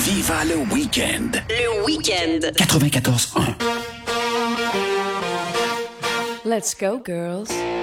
Viva le week-end. Le week-end. 94.1. Let's go, girls.